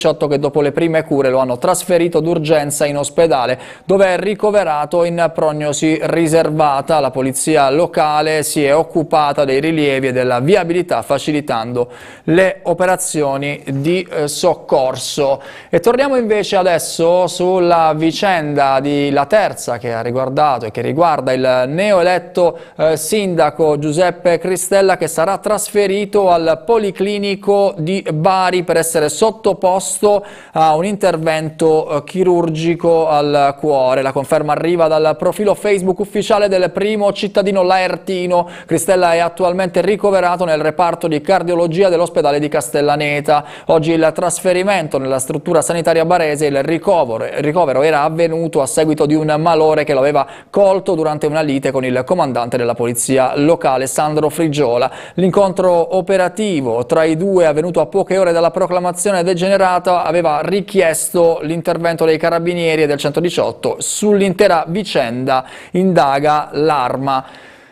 che dopo le prime cure lo hanno trasferito d'urgenza in ospedale, dove è ricoverato in prognosi riservata. La polizia locale si è occupata dei rilievi e della viabilità, facilitando le operazioni di soccorso. E torniamo invece adesso sulla vicenda di La Terza, che ha riguardato e che riguarda il neoeletto sindaco Giuseppe Cristella, che sarà trasferito al Policlinico di Bari per essere sottoposto a un intervento chirurgico al cuore. La conferma arriva dal profilo Facebook ufficiale del primo cittadino laertino. Cristella è attualmente ricoverato nel reparto di cardiologia dell'ospedale di Castellaneta. Oggi il trasferimento nella struttura sanitaria barese, il ricovero era avvenuto a seguito di un malore che lo aveva colto durante una lite con il comandante della polizia locale, Sandro Frigiola. L'incontro operativo tra i due, avvenuto a poche ore dalla proclamazione degenerata, aveva richiesto l'intervento dei carabinieri e del 118. Sull'intera vicenda indaga l'Arma.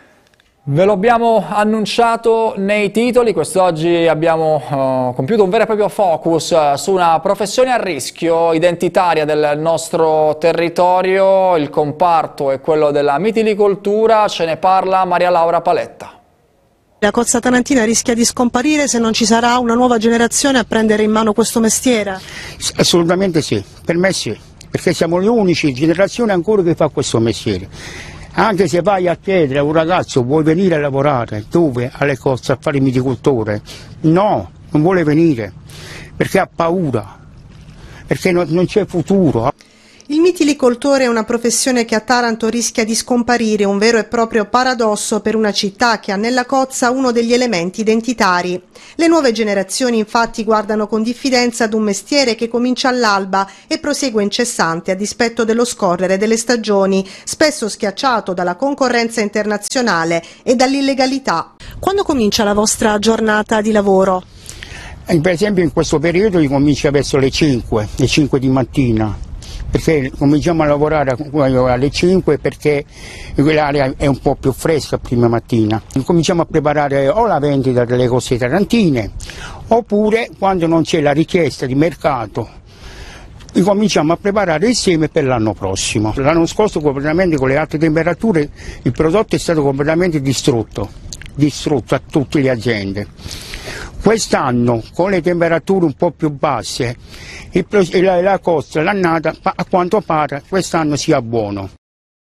Ve lo abbiamo annunciato nei titoli. Quest'oggi abbiamo compiuto un vero e proprio focus su una professione a rischio identitaria del nostro territorio. Il comparto è quello della mitilicoltura. Ce ne parla Maria Laura Paletta. La cozza tarantina rischia di scomparire se non ci sarà una nuova generazione a prendere in mano questo mestiere? Assolutamente sì, per me sì, perché siamo le unici generazioni ancora che fa questo mestiere. Anche se vai a chiedere a un ragazzo vuoi venire a lavorare, dove? Alle cozze, a fare il miticoltore? No, non vuole venire, perché ha paura, perché non c'è futuro. Il mitilicoltore è una professione che a Taranto rischia di scomparire, un vero e proprio paradosso per una città che ha nella cozza uno degli elementi identitari. Le nuove generazioni infatti guardano con diffidenza ad un mestiere che comincia all'alba e prosegue incessante a dispetto dello scorrere delle stagioni, spesso schiacciato dalla concorrenza internazionale e dall'illegalità. Quando comincia la vostra giornata di lavoro? Per esempio in questo periodo comincia verso le 5 di mattina. Perché cominciamo a lavorare alle 5 perché l'aria è un po' più fresca prima mattina. Cominciamo a preparare o la vendita delle cose tarantine oppure quando non c'è la richiesta di mercato cominciamo a preparare insieme per l'anno prossimo. L'anno scorso completamente con le alte temperature il prodotto è stato completamente distrutto a tutte le aziende. Quest'anno con le temperature un po' più basse la costa, l'annata a quanto pare quest'anno sia buono.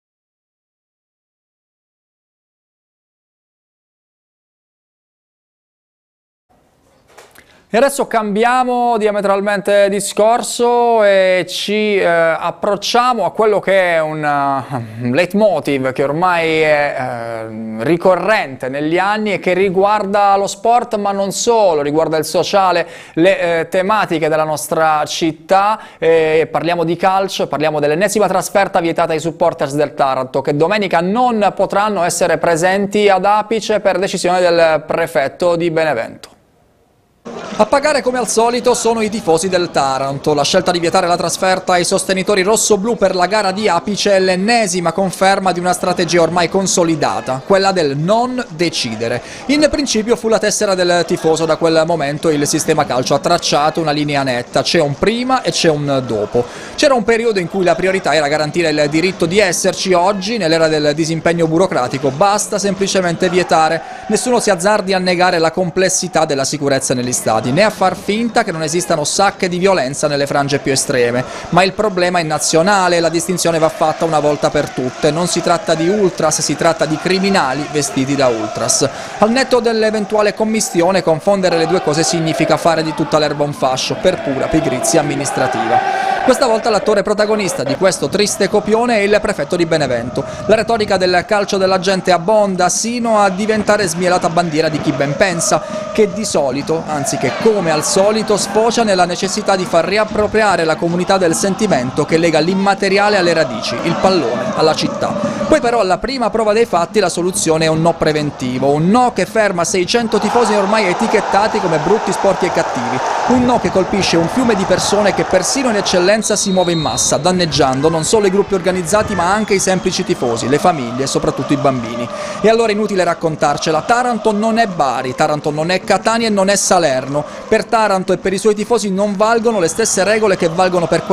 E adesso cambiamo diametralmente discorso e ci approcciamo a quello che è un leitmotiv che ormai è ricorrente negli anni e che riguarda lo sport, ma non solo, riguarda il sociale, le tematiche della nostra città. Parliamo di calcio, parliamo dell'ennesima trasferta vietata ai supporters del Taranto, che domenica non potranno essere presenti ad Apice per decisione del prefetto di Benevento. A pagare come al solito sono i tifosi del Taranto. La scelta di vietare la trasferta ai sostenitori rossoblù per la gara di Apice è l'ennesima conferma di una strategia ormai consolidata, quella del non decidere. In principio fu la tessera del tifoso, da quel momento il sistema calcio ha tracciato una linea netta, c'è un prima e c'è un dopo. C'era un periodo in cui la priorità era garantire il diritto di esserci. Oggi, nell'era del disimpegno burocratico, basta semplicemente vietare. Nessuno si azzardi a negare la complessità della sicurezza negli stadi, né a far finta che non esistano sacche di violenza nelle frange più estreme, ma il problema è nazionale e la distinzione va fatta una volta per tutte. Non si tratta di ultras, si tratta di criminali vestiti da ultras. Al netto dell'eventuale commistione, confondere le due cose significa fare di tutta l'erba un fascio per pura pigrizia amministrativa. Questa volta l'attore protagonista di questo triste copione è il prefetto di Benevento. La retorica del calcio della gente abbonda sino a diventare smielata bandiera di chi ben pensa, che di solito, anzi che come al solito, sfocia nella necessità di far riappropriare la comunità del sentimento che lega l'immateriale alle radici, il pallone alla città. Poi però alla prima prova dei fatti la soluzione è un no preventivo, un no che ferma 600 tifosi ormai etichettati come brutti, sporchi e cattivi, un no che colpisce un fiume di persone che persino in eccellenza violenza si muove in massa, danneggiando non solo i gruppi organizzati ma anche i semplici tifosi, le famiglie e soprattutto i bambini. E allora è inutile raccontarcela, Taranto non è Bari, Taranto non è Catania e non è Salerno. Per Taranto e per i suoi tifosi non valgono le stesse regole che valgono per